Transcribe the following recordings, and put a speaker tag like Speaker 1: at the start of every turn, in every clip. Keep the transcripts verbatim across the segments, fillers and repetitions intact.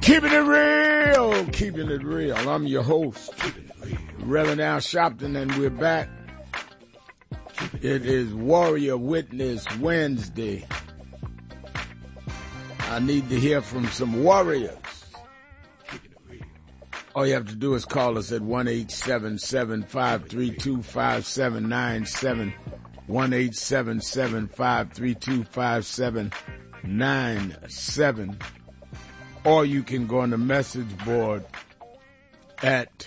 Speaker 1: Keeping it real, keeping it real. I'm your host, Reverend Al Sharpton, and we're back. It is Warrior Witness Wednesday. I need to hear from some warriors. All you have to do is call us at one eight seven seven, five three two, five seven nine seven, one eight seven seven, five three two, five seven nine seven. Or you can go on the message board at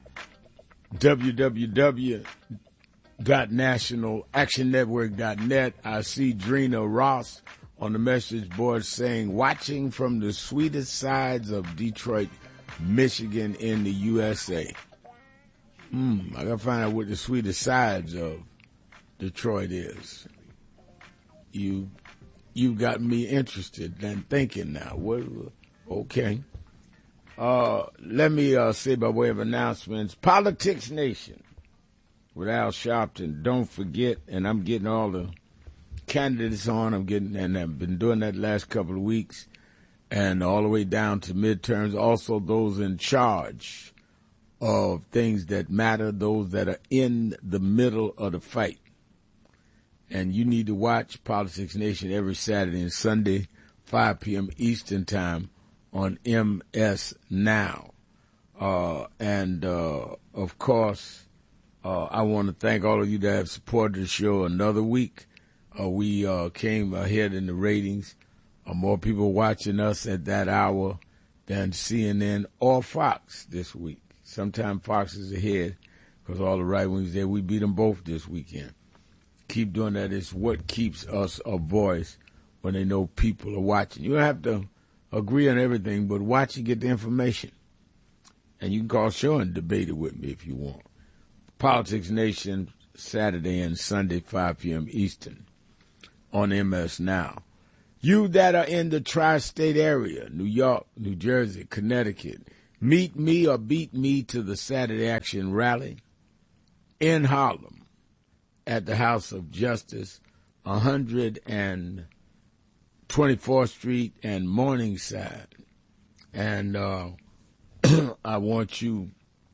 Speaker 1: w w w dot national action network dot net. I see Drina Ross on the message board saying, watching from the sweetest sides of Detroit, Michigan in the U S A. Hmm, I gotta find out what the sweetest sides of Detroit is. You, you got me interested and thinking now. What? Okay. Uh, let me uh, say by way of announcements, Politics Nation with Al Sharpton. Don't forget, and I'm getting all the candidates on. I'm getting, and I've been doing that last couple of weeks, and all the way down to midterms. Also, those in charge of things that matter, those that are in the middle of the fight. And you need to watch Politics Nation every Saturday and Sunday, five p.m. Eastern Time, on M S Now. Uh, and, uh, of course, uh, I want to thank all of you that have supported the show another week. Uh, we uh, came ahead in the ratings. Uh, more people watching us at that hour than C N N or Fox this week. Sometimes Fox is ahead because all the right wings there. We beat them both this weekend. Keep doing that. It's what keeps us a voice when they know people are watching. You don't have to agree on everything, but watch and get the information. And you can call show and debate it with me if you want. Politics Nation, Saturday and Sunday, five p.m. Eastern, on M S Now. You that are in the tri-state area, New York, New Jersey, Connecticut, meet me or beat me to the Saturday Action Rally in Harlem at the House of Justice, one hundred twenty-fourth Street and Morningside. And uh, I want you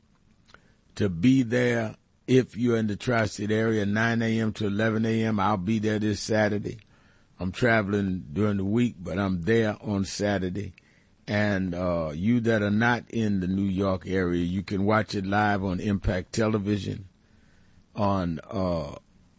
Speaker 1: to be there if you're in the tri-state area, nine a.m. to eleven a.m. I'll be there this Saturday. I'm traveling during the week, but I'm there on Saturday. And uh, you that are not in the New York area, you can watch it live on Impact Television, on uh,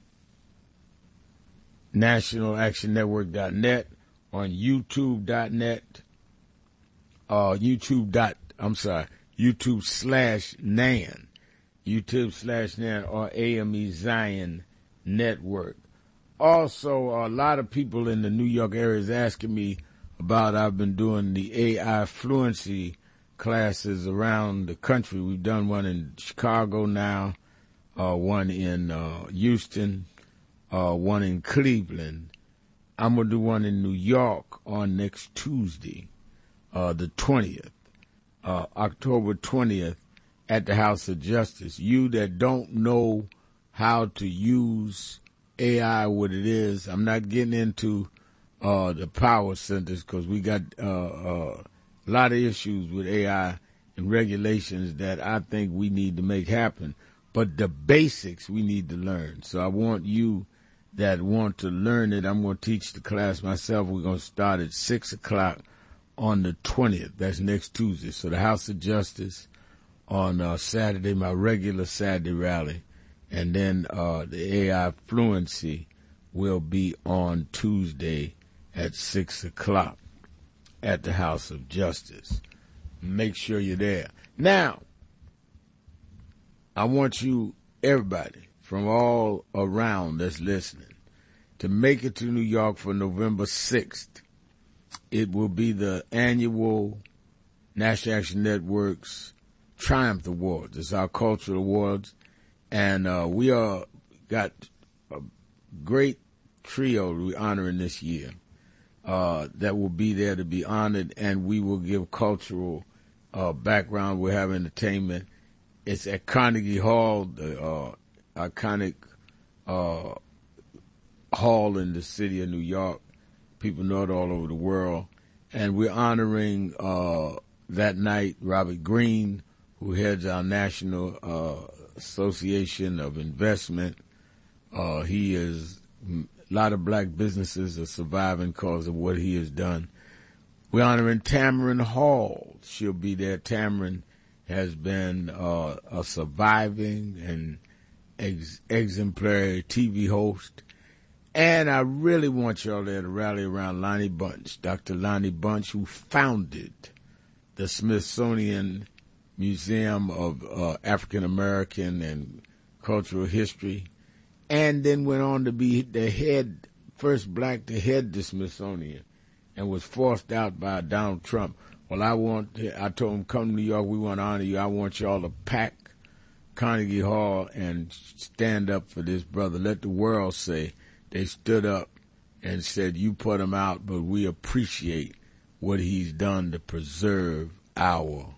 Speaker 1: national action network dot net, on YouTube dot net, uh, YouTube dot, I'm sorry, YouTube slash Nan, YouTube slash Nan, or A M E Zion Network. Also, a lot of people in the New York area is asking me about, I've been doing the A I fluency classes around the country. We've done one in Chicago now, uh, one in uh, Houston, uh, one in Cleveland. I'm going to do one in New York on next Tuesday, uh, the twentieth, uh, October twentieth, at the House of Justice. You that don't know how to use A I, what it is, I'm not getting into uh, the power centers because we got uh, uh, a lot of issues with A I and regulations that I think we need to make happen. But the basics we need to learn. So I want you that want to learn it. I'm going to teach the class myself. We're going to start at six o'clock on the twentieth. That's next Tuesday. So the House of Justice on uh, Saturday, my regular Saturday rally. And then uh, the A I fluency will be on Tuesday at six o'clock at the House of Justice. Make sure you're there. Now, I want you, everybody, from all around that's listening, to make it to New York for November sixth. It will be the annual National Action Network's Triumph Awards. It's our cultural awards. And uh, we are got a great trio we're honoring this year uh, that will be there to be honored, and we will give cultural uh, background. We'll have entertainment. It's at Carnegie Hall, the uh, iconic uh, hall in the city of New York. People know it all over the world. And we're honoring uh, that night. Robert Greene, who heads our National uh, Association of Investment, uh, he is, a lot of black businesses are surviving because of what he has done. We're honoring Tamron Hall. She'll be there. Tamron has been uh, a surviving and ex- exemplary T V host. And I really want y'all there to rally around Lonnie Bunch, Doctor Lonnie Bunch, who founded the Smithsonian Museum of uh, African American and Cultural History, and then went on to be the head, first black to head the Smithsonian, and was forced out by Donald Trump. Well, I want, I told him, come to New York, we want to honor you. I want y'all to pack Carnegie Hall and stand up for this brother. Let the world say they stood up and said, you put him out, but we appreciate what he's done to preserve our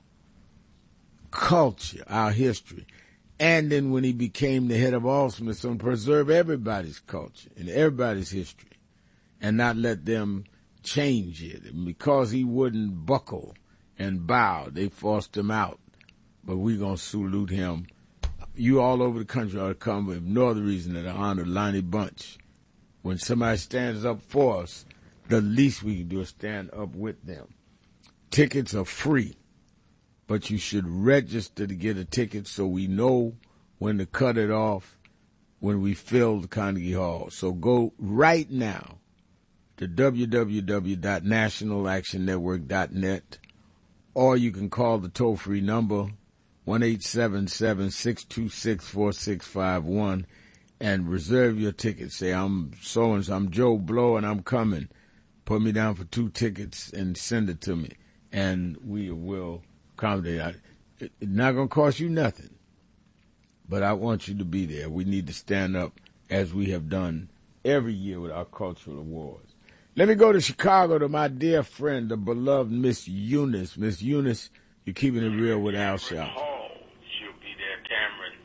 Speaker 1: culture, our history. And then when he became the head of all Smithsonian, preserve everybody's culture and everybody's history and not let them change it. And because he wouldn't buckle and bow, they forced him out. But we're going to salute him. You all over the country ought to come with no other reason than to honor Lonnie Bunch. When somebody stands up for us, the least we can do is stand up with them. Tickets are free, but you should register to get a ticket so we know when to cut it off when we fill the Carnegie Hall. So go right now to w w w dot national action network dot net, or you can call the toll-free number one eight seven seven, six two six, four six five one and reserve your ticket. Say, I'm so-and-so, I'm Joe Blow, and I'm coming. Put me down for two tickets and send it to me, and we will accommodate. It's not going to cost you nothing, but I want you to be there. We need to stand up as we have done every year with our cultural awards. Let me go to Chicago to my dear friend, the beloved Miss Eunice. Miss Eunice, you're keeping it real with Al Sharpton.
Speaker 2: She'll be there, Cameron.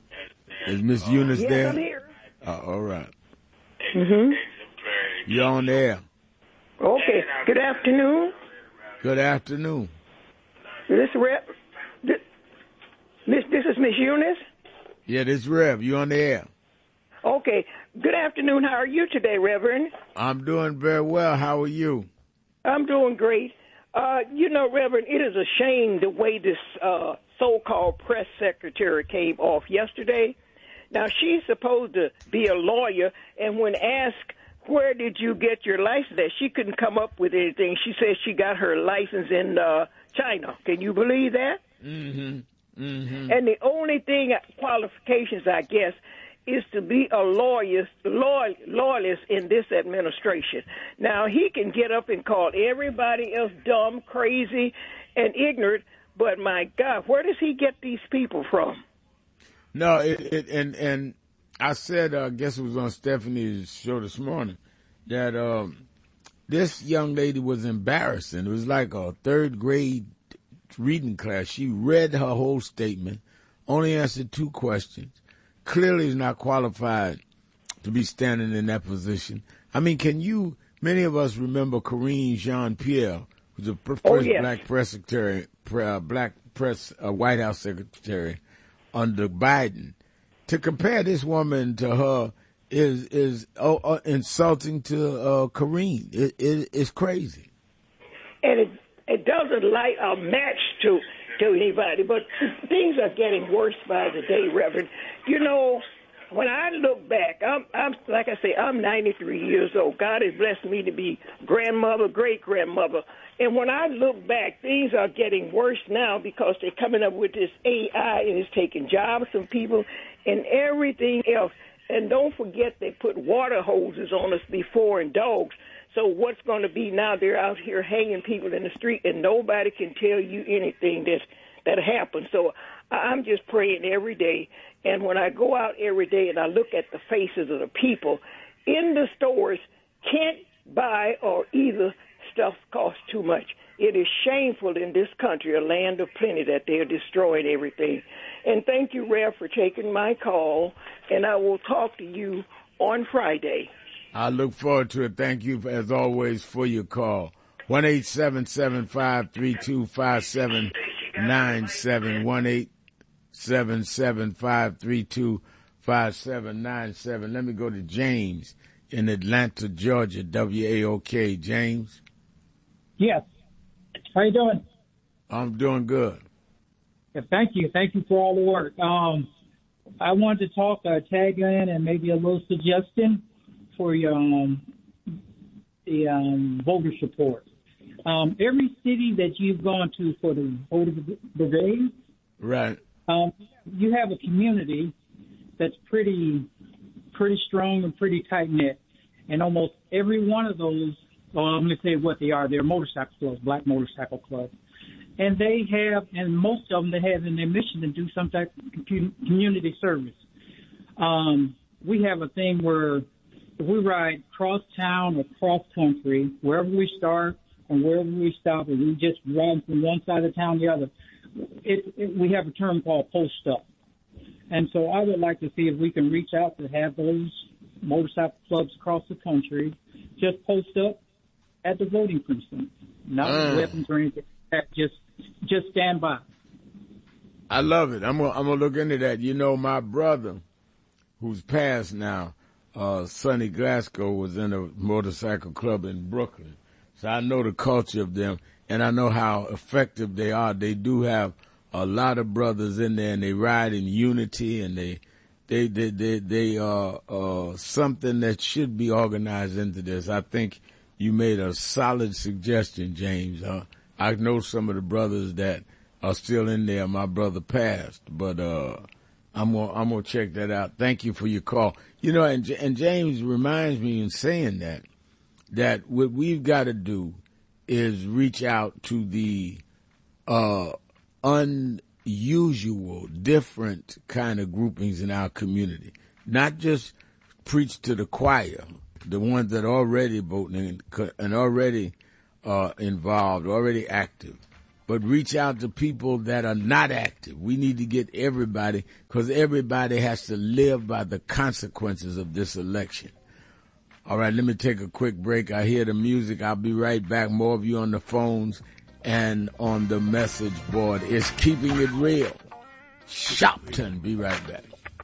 Speaker 1: Is Miss Eunice
Speaker 3: yes,
Speaker 1: there?
Speaker 3: I'm here.
Speaker 1: Uh, all right.
Speaker 3: Mm-hmm.
Speaker 1: You're on the air.
Speaker 3: Okay. Good afternoon.
Speaker 1: Good afternoon.
Speaker 3: This rep, this, Miss, this is Miss Eunice.
Speaker 1: Yeah, this is Rev. You on the air?
Speaker 3: Okay. Good afternoon. How are you today, Reverend?
Speaker 1: I'm doing very well. How are you?
Speaker 3: I'm doing great. Uh, you know, Reverend, it is a shame the way this uh, so-called press secretary came off yesterday. Now, she's supposed to be a lawyer, and when asked, where did you get your license at, she couldn't come up with anything. She said she got her license in uh, China. Can you believe that?
Speaker 1: Mm-hmm. Mm-hmm.
Speaker 3: And the only thing, qualifications, I guess, is to be a lawyer, law, lawyerist in this administration. Now, he can get up and call everybody else dumb, crazy, and ignorant, but my God, where does he get these people from?
Speaker 1: No, it, it and and I said, uh, I guess it was on Stephanie's show this morning, that um, this young lady was embarrassing. It was like a third grade reading class. She read her whole statement, only answered two questions. Clearly is not qualified to be standing in that position. I mean, can you, many of us remember Karine Jean-Pierre, who's the first
Speaker 3: oh, yes.
Speaker 1: black press secretary, uh, black press uh, White House secretary under Biden. To compare this woman to her is is oh, uh, insulting to uh, Karine. It, it, it's crazy.
Speaker 3: And it, it doesn't light a match to to anybody, but things are getting worse by the day, Reverend. You know, when I look back, I'm, I'm like I say, I'm ninety-three years old. God has blessed me to be grandmother, great-grandmother. And when I look back, things are getting worse now because they're coming up with this A I and it's taking jobs from people and everything else. And don't forget they put water hoses on us before and dogs. So what's going to be now? They're out here hanging people in the street, and nobody can tell you anything that that happened. So I'm just praying every day. And when I go out every day and I look at the faces of the people in the stores, can't buy or either stuff costs too much. It is shameful in this country, a land of plenty, that they're destroying everything. And thank you, Rev, for taking my call, and I will talk to you on Friday.
Speaker 1: I look forward to it. Thank you, as always, for your call. one eight seven seven, five three two, five seven nine seven, one eight seven seven, five three two, five seven nine seven. Let me go to James in Atlanta, Georgia, W A O K. James?
Speaker 4: Yes. How you doing?
Speaker 1: I'm doing good.
Speaker 4: Yeah, thank you. Thank you for all the work. Um, I wanted to talk, uh, tag in and maybe a little suggestion for your, um, the um, voter support. Um, every city that you've gone to for the voter brigade,
Speaker 1: right?
Speaker 4: Um, you have a community that's pretty, pretty strong and pretty tight knit, and almost every one of those. Well, I'm going to say what they are. They're motorcycle clubs, black motorcycle clubs, and they have, and most of them they have in their mission to do some type of community service. Um, we have a thing where if we ride cross town or cross country, wherever we start and wherever we stop, and we just run from one side of town to the other, it, it, we have a term called post up. And so I would like to see if we can reach out to have those motorcycle clubs across the country just post up at the voting precinct, not
Speaker 1: uh,
Speaker 4: weapons or anything. Just, just stand by.
Speaker 1: I love it. I'm gonna, I'm gonna look into that. You know, my brother, who's passed now, uh, Sonny Glasgow, was in a motorcycle club in Brooklyn. So I know the culture of them, and I know how effective they are. They do have a lot of brothers in there, and they ride in unity, and they, they, they, they, they are uh, something that should be organized into this. I think you made a solid suggestion, James. Uh, I know some of the brothers that are still in there. My brother passed, but uh, I'm gonna I'm gonna check that out. Thank you for your call. You know, and and James reminds me in saying that that what we've got to do is reach out to the uh, unusual, different kind of groupings in our community. Not just preach to the choir, the ones that are already voting and already uh, involved, already active, but reach out to people that are not active. We need to get everybody, because everybody has to live by the consequences of this election. All right, let me take a quick break. I hear the music. I'll be right back. More of you on the phones and on the message board. It's Keeping It Real. Shopton. Be right back.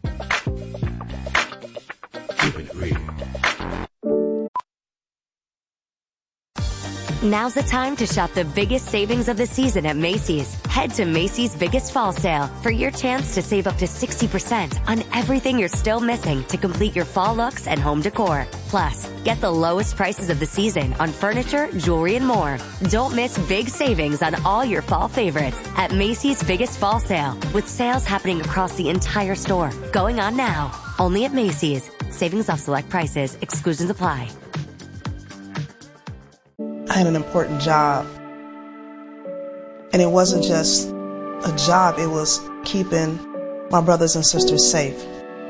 Speaker 1: Keeping It Real.
Speaker 5: Now's the time to shop the biggest savings of the season at Macy's. Head to Macy's Biggest Fall Sale for your chance to save up to sixty percent on everything you're still missing to complete your fall looks and home decor. Plus, get the lowest prices of the season on furniture, jewelry, and more. Don't miss big savings on all your fall favorites at Macy's Biggest Fall Sale, with sales happening across the entire store. Going on now. Only at Macy's. Savings off select prices. Exclusions apply.
Speaker 6: I had an important job, and it wasn't just a job, it was keeping my brothers and sisters safe.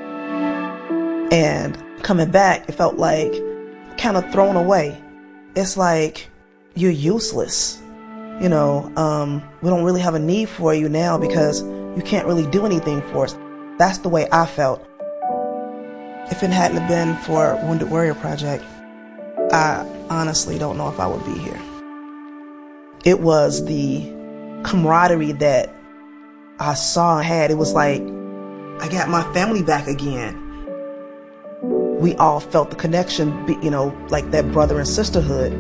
Speaker 6: And coming back, it felt like kind of thrown away. It's like you're useless. You know, um, we don't really have a need for you now because you can't really do anything for us. That's the way I felt. If it hadn't have been for Wounded Warrior Project, I honestly don't know if I would be here. It was the camaraderie that I saw and had. It was like, I got my family back again. We all felt the connection, you know, like that brother and sisterhood.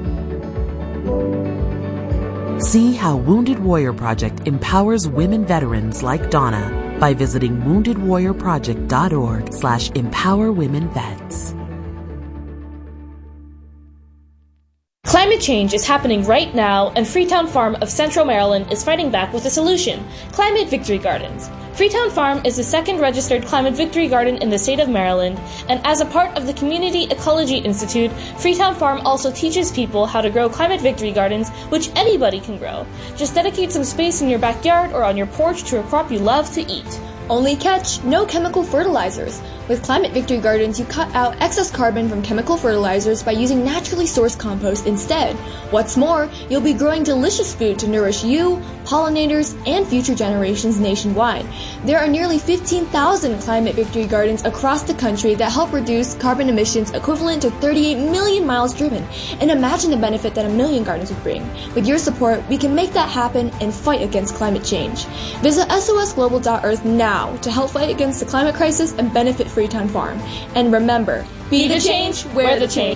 Speaker 7: See how Wounded Warrior Project empowers women veterans like Donna by visiting wounded warrior project dot org slash empower women vets.
Speaker 8: Climate change is happening right now, and Freetown Farm of Central Maryland is fighting back with a solution: Climate Victory Gardens. Freetown Farm is the second registered Climate Victory Garden in the state of Maryland, and as a part of the Community Ecology Institute, Freetown Farm also teaches people how to grow Climate Victory Gardens, which anybody can grow. Just dedicate some space in your backyard or on your porch to a crop you love to eat.
Speaker 9: Only catch, no chemical fertilizers. With Climate Victory Gardens, you cut out excess carbon from chemical fertilizers by using naturally sourced compost instead. What's more, you'll be growing delicious food to nourish you, pollinators, and future generations nationwide. There are nearly fifteen thousand Climate Victory Gardens across the country that help reduce carbon emissions equivalent to thirty-eight million miles driven. And imagine the benefit that a million gardens would bring. With your support, we can make that happen and fight against climate change. Visit S O S global dot earth now to help fight against the climate crisis and benefit Freetown Farm. And remember, be the change, wear the change.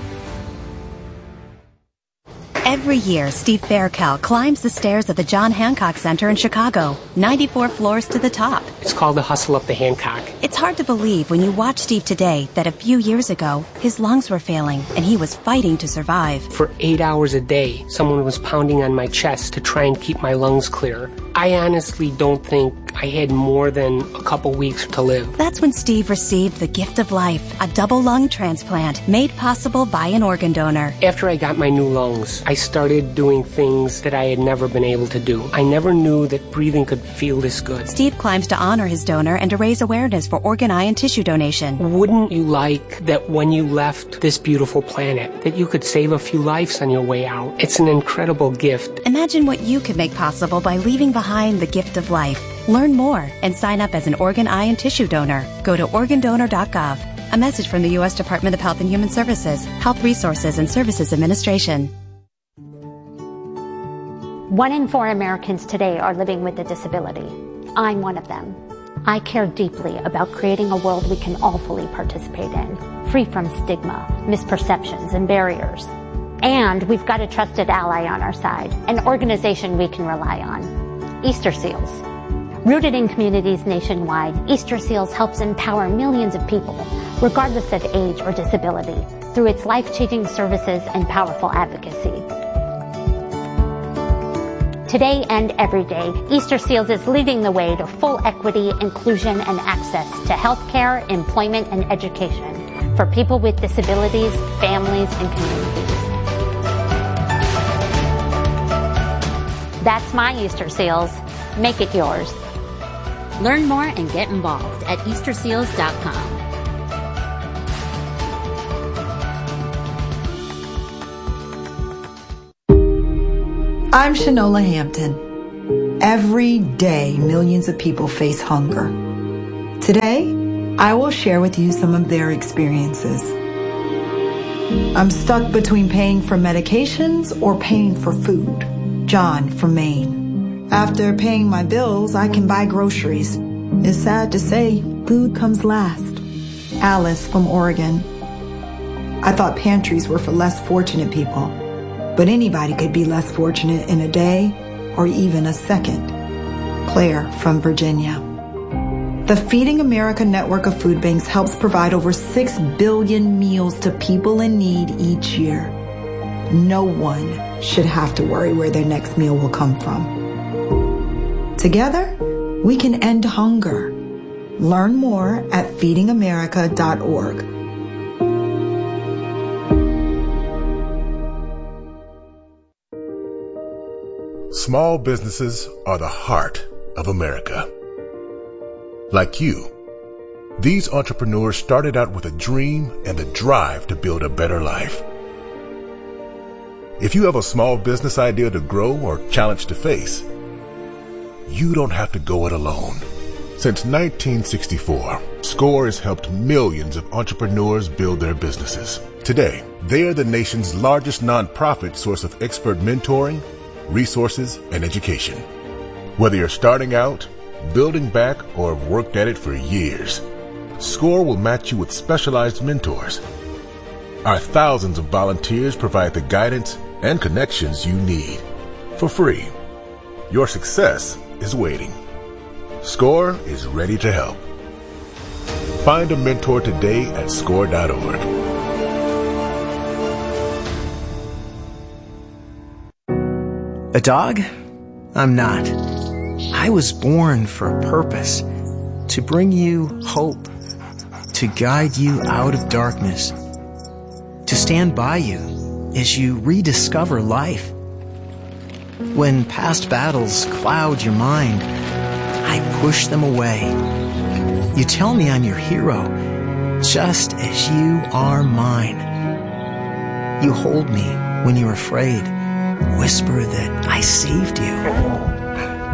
Speaker 10: Every year, Steve Faircal climbs the stairs of the John Hancock Center in Chicago, ninety-four floors to the top.
Speaker 11: It's called the Hustle Up the Hancock.
Speaker 10: It's hard to believe when you watch Steve today that a few years ago, his lungs were failing and he was fighting to survive.
Speaker 11: For eight hours a day, someone was pounding on my chest to try and keep my lungs clear. I honestly don't think I had more than a couple weeks to live.
Speaker 10: That's when Steve received the gift of life, a double lung transplant made possible by an organ donor.
Speaker 11: After I got my new lungs, I started doing things that I had never been able to do. I never knew that breathing could feel this good.
Speaker 10: Steve climbs to honor his donor and to raise awareness for organ, eye, and tissue donation.
Speaker 11: Wouldn't you like that when you left this beautiful planet, that you could save a few lives on your way out? It's an incredible gift.
Speaker 10: Imagine what you could make possible by leaving behind the gift of life. Learn more and sign up as an organ, eye, and tissue donor. Go to organ donor dot gov. A message from the U S Department of Health and Human Services, Health Resources and Services Administration.
Speaker 12: One in four Americans today are living with a disability. I'm one of them. I care deeply about creating a world we can all fully participate in, free from stigma, misperceptions, and barriers. And we've got a trusted ally on our side, an organization we can rely on, Easter Seals. Rooted in communities nationwide, Easter Seals helps empower millions of people, regardless of age or disability, through its life-changing services and powerful advocacy. Today and every day, Easter Seals is leading the way to full equity, inclusion, and access to healthcare, employment, and education for people with disabilities, families, and communities. That's my Easter Seals. Make it yours.
Speaker 13: Learn more and get involved at easter seals dot com.
Speaker 14: I'm Shanola Hampton. Every day, millions of people face hunger. Today, I will share with you some of their experiences. I'm stuck between paying for medications or paying for food. John from Maine. After paying my bills, I can buy groceries. It's sad to say, food comes last. Alice from Oregon. I thought pantries were for less fortunate people, but anybody could be less fortunate in a day or even a second. Claire from Virginia. The Feeding America network of food banks helps provide over six billion meals to people in need each year. No one should have to worry where their next meal will come from. Together, we can end hunger. Learn more at feeding america dot org.
Speaker 15: Small businesses are the heart of America. Like you, these entrepreneurs started out with a dream and the drive to build a better life. If you have a small business idea to grow or challenge to face, you don't have to go it alone. Since nineteen sixty-four, SCORE has helped millions of entrepreneurs build their businesses. Today, they are the nation's largest nonprofit source of expert mentoring, resources, and education. Whether you're starting out, building back, or have worked at it for years, SCORE will match you with specialized mentors. Our thousands of volunteers provide the guidance and connections you need for free. Your success is waiting. SCORE is ready to help. Find a mentor today at score dot org.
Speaker 16: A dog? I'm not. I was born for a purpose, to bring you hope, to guide you out of darkness, to stand by you as you rediscover life. When past battles cloud your mind, I push them away. You tell me I'm your hero, just as you are mine. You hold me when you're afraid, whisper that I saved you.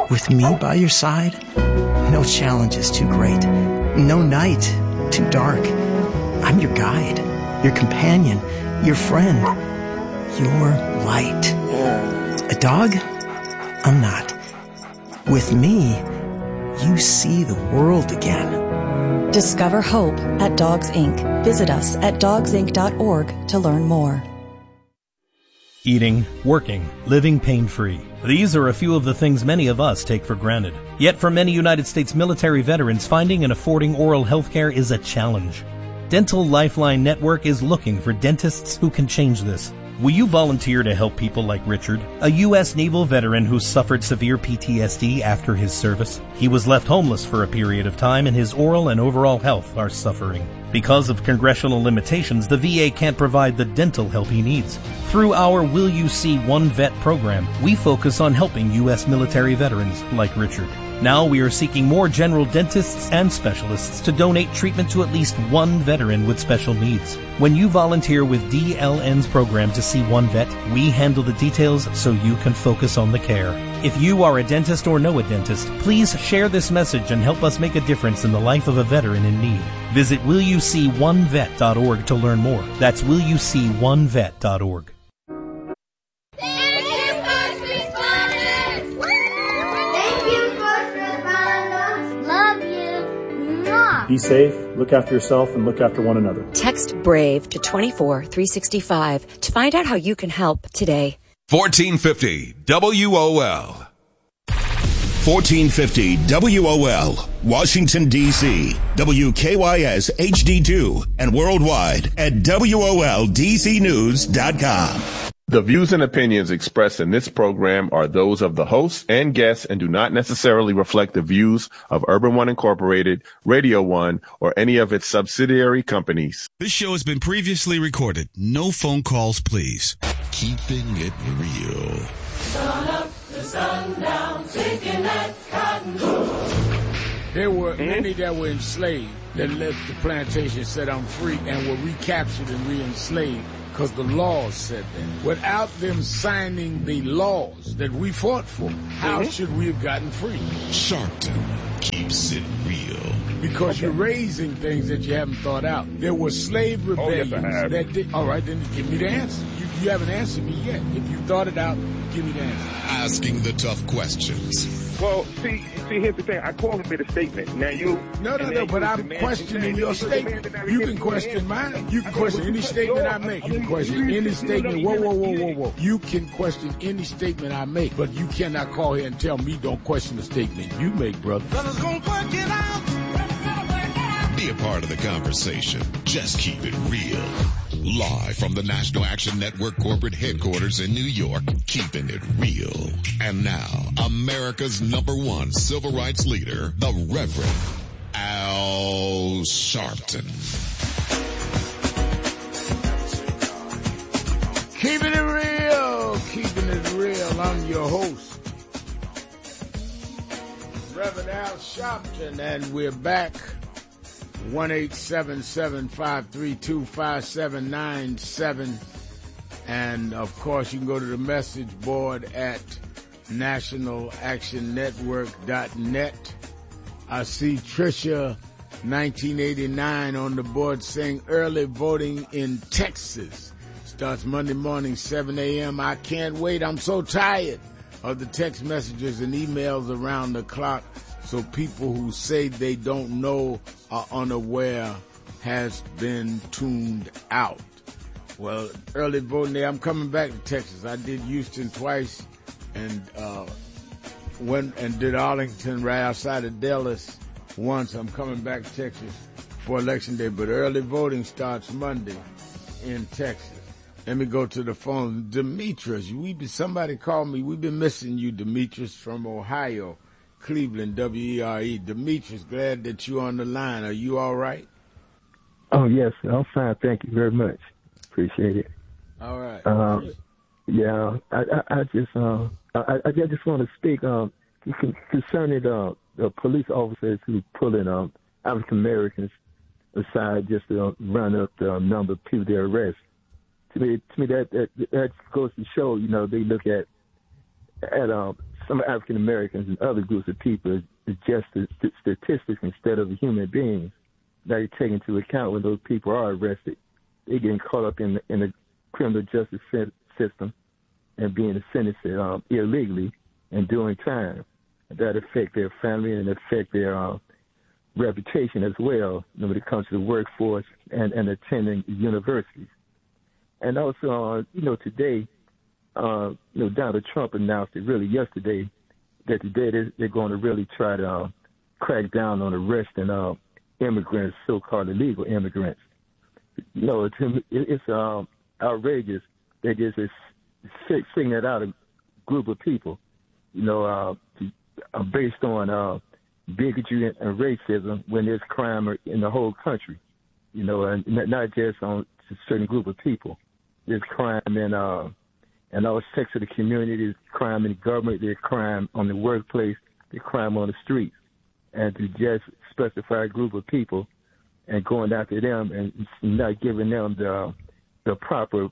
Speaker 16: With me by your side, no challenge is too great, no night too dark. I'm your guide, your companion, your friend, your light. A dog? I'm not. With me, you see the world again.
Speaker 17: Discover hope at Dogs Incorporated. Visit us at dogs inc dot org to learn more.
Speaker 18: Eating, working, living pain-free. These are a few of the things many of us take for granted. Yet for many United States military veterans, finding and affording oral health care is a challenge. Dental Lifeline Network is looking for dentists who can change this. Will you volunteer to help people like Richard, a U S Naval veteran who suffered severe P T S D after his service? He was left homeless for a period of time, and his oral and overall health are suffering. Because of congressional limitations, the V A can't provide the dental help he needs. Through our Will You See One Vet program, we focus on helping U S military veterans like Richard. Now we are seeking more general dentists and specialists to donate treatment to at least one veteran with special needs. When you volunteer with D L N's program to see one vet, we handle the details so you can focus on the care. If you are a dentist or know a dentist, please share this message and help us make a difference in the life of a veteran in need. Visit will you see one vet dot org to learn more. That's will you see one vet dot org.
Speaker 19: Be safe, look after yourself, and look after one another.
Speaker 20: Text BRAVE to two four three six five to find out how you can help today.
Speaker 21: fourteen fifty W O L. fourteen fifty W O L, Washington, D C W K Y S H D two, and worldwide at W O L D C news dot com.
Speaker 22: The views and opinions expressed in this program are those of the hosts and guests and do not necessarily reflect the views of Urban One Incorporated, Radio One, or any of its subsidiary companies.
Speaker 23: This show has been previously recorded. No phone calls, please. Keeping it real.
Speaker 1: Sun up to sundown, taking that cotton. There were mm-hmm. many that were enslaved that left the plantation, said I'm free, and were recaptured and re-enslaved. Because the laws said that. Without them signing the laws that we fought for, how mm-hmm. should we have gotten free?
Speaker 23: Sharpton keeps it real.
Speaker 1: Because okay. you're raising things that you haven't thought out. There were slave rebellions
Speaker 22: oh, yes,
Speaker 1: that did. All right, then give me the answer. You, you haven't answered me yet. If you thought it out, give me the answer.
Speaker 23: Asking the tough questions.
Speaker 22: Well, see, see, here's the thing. I called him a statement. Now you.
Speaker 1: No, no, no. But I'm questioning your statement. You can question mine. You can question any statement I make. You can question any statement. Whoa, whoa, whoa, whoa, whoa. You can question any statement I make, but you cannot call here and tell me don't question the statement you make, brother.
Speaker 23: Be a part of the conversation. Just keep it real. Live from the National Action Network corporate headquarters in New York, keeping it real. And now, America's number one civil rights leader, the Reverend Al Sharpton.
Speaker 1: Keeping it real, keeping it real. I'm your host, Reverend Al Sharpton, and we're back. one eight seven seven, five three two, five seven nine seven. And, of course, you can go to the message board at national action network dot net. I see Tricia, nineteen eighty-nine, on the board saying early voting in Texas starts Monday morning, seven a.m. I can't wait. I'm so tired of the text messages and emails around the clock. So people who say they don't know, are unaware, has been tuned out. Well, early voting day, I'm coming back to Texas. I did Houston twice and uh, went and did Arlington right outside of Dallas once. I'm coming back to Texas for Election Day, but early voting starts Monday in Texas. Let me go to the phone. Demetrius, we be, somebody called me. We've been missing you, Demetrius, from Ohio. Cleveland, W E R E. Demetrius, glad that you're on the line. Are you all right?
Speaker 24: Oh, yes, I'm fine. Thank you very much. Appreciate it.
Speaker 1: All right.
Speaker 24: Um, yeah, I, I, I just uh, I, I just want to speak um, concerning uh, the police officers who pulling um, African Americans aside just to uh, run up the number of people they arrest. To me, to me that, that that goes to show, you know, they look at at um, some African Americans and other groups of people is, is just st- statistics instead of human beings that you take into account when those people are arrested. They're getting caught up in the, in the criminal justice system and being sentenced um, illegally and doing time. That affect their family and affect their uh, reputation as well when it comes to the workforce and, and attending universities. And also, uh, you know, today, uh, you know, Donald Trump announced it really yesterday that today they're, they're going to really try to uh, crack down on arresting uh, immigrants, so-called illegal immigrants. You know, it's, it's um, outrageous. They just is singling out a group of people, you know, uh, to, uh, based on uh, bigotry and, and racism when there's crime in the whole country, you know, and not just on a certain group of people. There's crime in uh, in all sectors of the community. There's crime in the government. There's crime on the workplace. There's crime on the streets. And to just specify a group of people and going after them and not giving them the the proper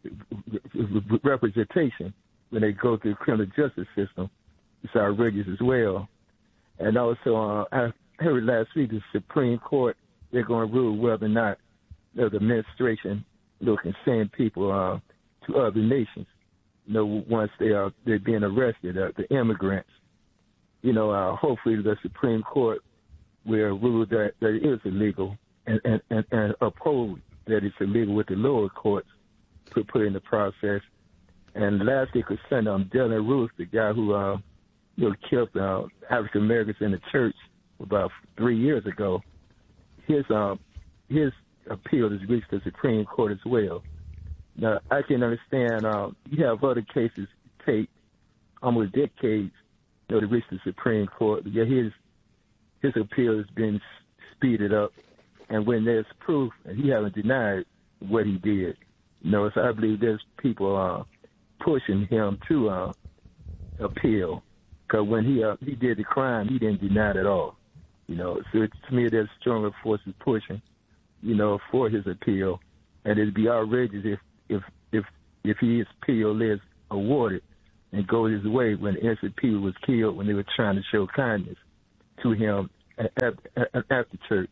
Speaker 24: representation when they go through the criminal justice system, it's outrageous as well. And also, uh, I heard last week the Supreme Court, they're going to rule whether or not you know, the administration you know, can send people uh, to other nations. You know, once they are they're being arrested, uh, the immigrants. You know, uh, hopefully the Supreme Court will rule that, that it is illegal and, and, and, and uphold that it's illegal with the lower courts to put in the process. And lastly, concerning um, Dylan Roof, the guy who uh, you know killed uh, African Americans in the church about three years ago, his uh, his appeal has reached the Supreme Court as well. Now, I can understand uh, you have other cases take almost decades you know, to reach the Supreme Court. But yeah, his his appeal has been speeded up, and when there's proof, and he hasn't denied what he did. You know, so I believe there's people uh, pushing him to uh, appeal, because when he uh, he did the crime, he didn't deny it at all. You know, so it, to me, there's stronger forces pushing, you know, for his appeal, and it'd be outrageous if if if if his appeal is awarded and goes his way when innocent people was killed when they were trying to show kindness to him at, at, at the church.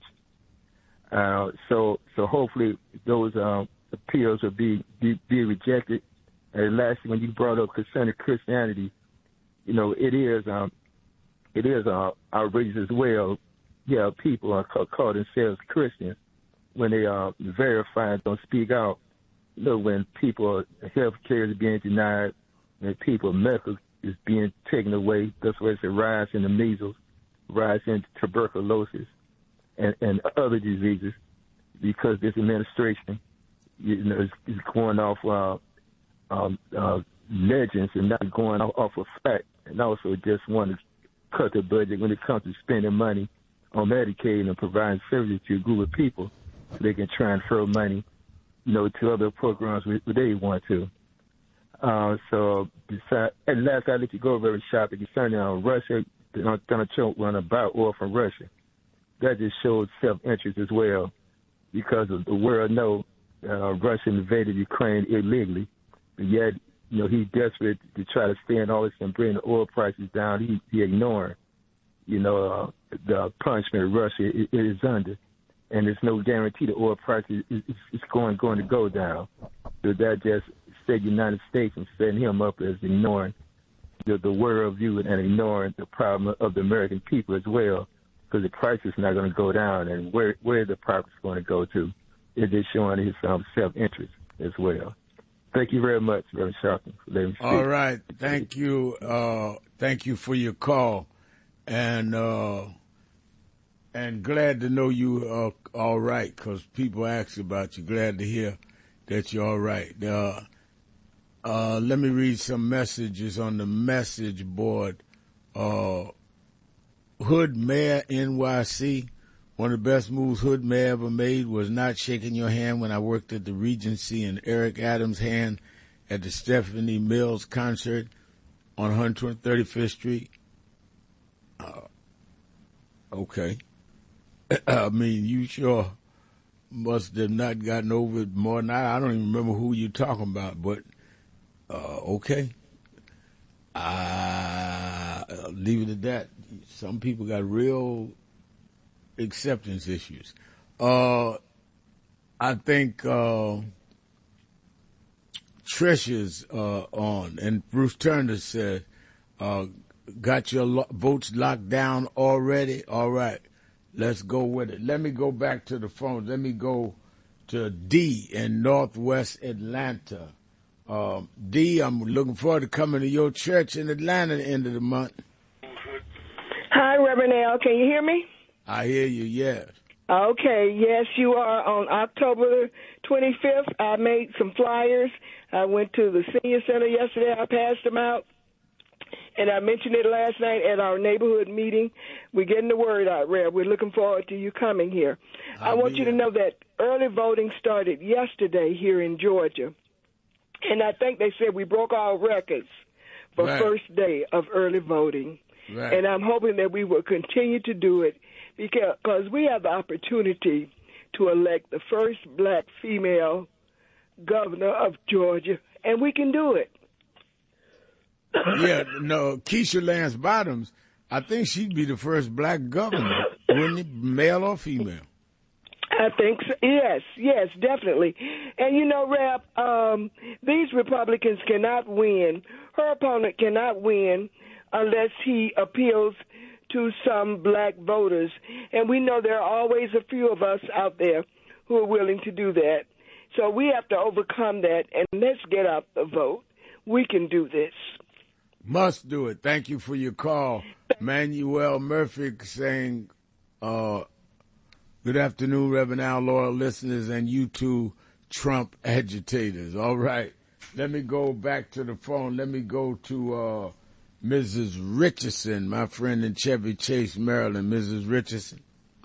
Speaker 24: Uh, so so hopefully those uh, appeals will be, be be rejected. And lastly, when you brought up concerning Christianity, you know it is um, it is uh, outrageous as well. Yeah, people are call, call themselves Christians when they uh, verify and don't speak out. You know, when people health care is being denied, when people medical is being taken away, that's why it's a rise in the measles, rise in tuberculosis, and, and other diseases, because this administration, you know, is, is going off uh, um, uh, legends and not going off, off of fact, and also just want to cut the budget when it comes to spending money on Medicaid and providing services to a group of people so they can transfer money, you know, to other programs where they want to. Uh, so, beside, and last I let you go very sharply concerning uh, Russia, Donald Trump went about oil from Russia. That just shows self-interest as well, because of the world know uh, Russia invaded Ukraine illegally, but yet, you know, he's desperate to try to stay in office and bring the oil prices down. He, he ignoring, you know, uh, the punishment Russia is, is under. And there's no guarantee the oil price is, is, is going going to go down. So that just set the United States and setting him up as ignoring the, the world view and ignoring the problem of the American people as well, because the price is not going to go down. And where where the profit is going to go to, it is showing his um, self-interest as well. Thank you very much, Reverend Sharpton, for letting me speak.
Speaker 1: All right. Thank you. Uh, thank you for your call. And uh, and glad to know you are all right, because people ask about you. Glad to hear that you're all right. Uh, uh, let me read some messages on the message board. Uh, Hood Mayor N Y C, one of the best moves Hood Mayor ever made was not shaking your hand when I worked at the Regency, and Eric Adams' hand at the Stephanie Mills concert on one hundred thirty-fifth Street. Uh, okay. I mean, you sure must have not gotten over it more than I. I don't even remember who you're talking about, but uh, okay. Uh, leave it at that. Some people got real acceptance issues. Uh, I think uh, Trisha's uh, on, and Bruce Turner said, uh, got your lo- votes locked down already? All right, let's go with it. Let me go back to the phone. Let me go to D in Northwest Atlanta. Um, D, I'm looking forward to coming to your church in Atlanta at the end of the month.
Speaker 2: Hi, Reverend Al. Can you hear me?
Speaker 1: I hear you, yes.
Speaker 2: Okay, yes, you are on October twenty-fifth. I made some flyers. I went to the senior center yesterday. I passed them out. And I mentioned it last night at our neighborhood meeting. We're getting the word out, Rev. We're looking forward to you coming here. I'll I want you to know that early voting started yesterday here in Georgia. And I think they said we broke all records for
Speaker 1: right.
Speaker 2: first day of early voting.
Speaker 1: Right.
Speaker 2: And I'm hoping that we will continue to do it because we have the opportunity to elect the first black female governor of Georgia, and we can do it.
Speaker 1: Yeah, no, Keisha Lance Bottoms, I think she'd be the first black governor, wouldn't it, male or female?
Speaker 2: I think so. Yes, yes, definitely. And, you know, Rep, um, these Republicans cannot win. Her opponent cannot win unless he appeals to some black voters. And we know there are always a few of us out there who are willing to do that. So we have to overcome that, and let's get out the vote. We can do this.
Speaker 1: Must do it. Thank you for your call. Manuel Murphy saying, uh, good afternoon, Reverend Al, loyal listeners, and you two Trump agitators. All right. Let me go back to the phone. Let me go to uh, Missus Richardson, my friend in Chevy Chase, Maryland. Missus Richardson.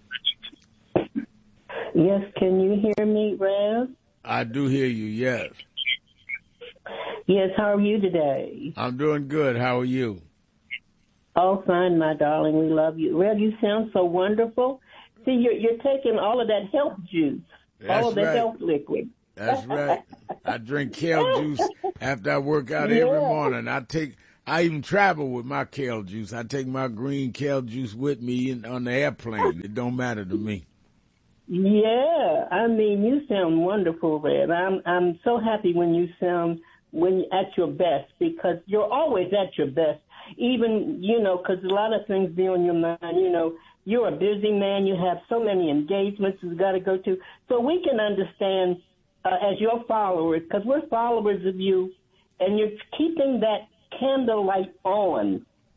Speaker 3: Yes, can you hear me, Rev?
Speaker 1: I do hear you, yes.
Speaker 3: Yes, how are you today?
Speaker 1: I'm doing good. How are you?
Speaker 3: Oh, fine, my darling. We love you. Rev, you sound so wonderful. See, you're, you're taking all of that health juice,
Speaker 1: That's
Speaker 3: all of the
Speaker 1: right.
Speaker 3: health liquid.
Speaker 1: That's right. I drink kale juice after I work out
Speaker 3: yeah.
Speaker 1: every morning. I take, I even travel with my kale juice. I take my green kale juice with me in, on the airplane. It don't matter to me.
Speaker 3: Yeah, I mean, you sound wonderful, Rev. I'm I'm so happy when you sound when at your best, because you're always at your best. Even, you know, because a lot of things be on your mind. You know, you're a busy man. You have so many engagements you've got to go to. So we can understand uh, as your followers, because we're followers of you, and you're keeping that candlelight on